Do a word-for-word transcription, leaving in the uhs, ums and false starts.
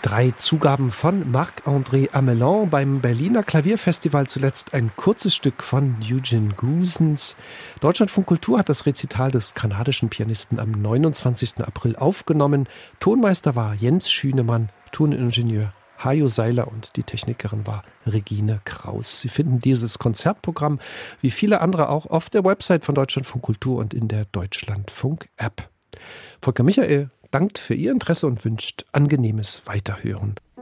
Drei Zugaben von Marc-André Amelin, beim Berliner Klavierfestival zuletzt ein kurzes Stück von Eugen Goosens. Deutschlandfunk Kultur hat das Rezital des kanadischen Pianisten am neunundzwanzigsten April aufgenommen. Tonmeister war Jens Schünemann, Toningenieur Hajo Seiler und die Technikerin war Regine Kraus. Sie finden dieses Konzertprogramm wie viele andere auch auf der Website von Deutschlandfunk Kultur und in der Deutschlandfunk-App. Volker Michael dankt für Ihr Interesse und wünscht angenehmes Weiterhören.